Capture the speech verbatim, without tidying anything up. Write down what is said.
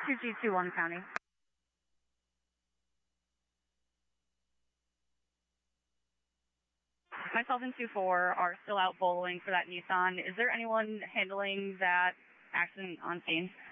two G two one County. Myself and two four are still out bowling for that Nissan. Is there anyone handling that accident on scene?